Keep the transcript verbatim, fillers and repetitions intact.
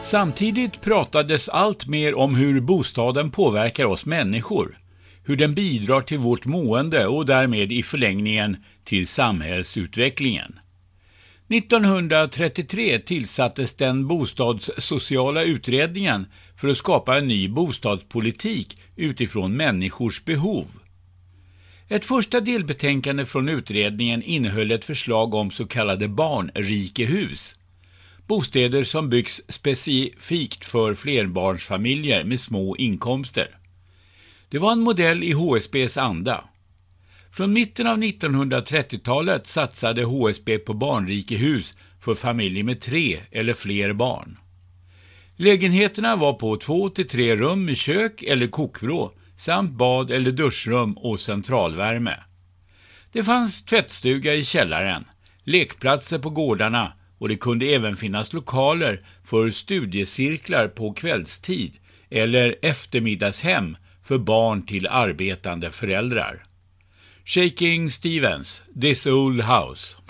Samtidigt pratades allt mer om hur bostaden påverkar oss människor, hur den bidrar till vårt mående och därmed i förlängningen till samhällsutvecklingen. nittonhundratrettiotre tillsattes den bostadssociala utredningen för att skapa en ny bostadspolitik utifrån människors behov. Ett första delbetänkande från utredningen innehöll ett förslag om så kallade barnrikehus. Bostäder som byggs specifikt för flerbarnsfamiljer med små inkomster. Det var en modell i H S B:s anda. Från mitten av nittonhundratrettiotalet satsade H S B på barnrikehus för familjer med tre eller fler barn. Lägenheterna var på två till tre rum med kök eller kokvrå samt bad- eller duschrum och centralvärme. Det fanns tvättstuga i källaren, lekplatser på gårdarna och det kunde även finnas lokaler för studiecirklar på kvällstid eller eftermiddagshem för barn till arbetande föräldrar. Shaking Stevens, This Old House.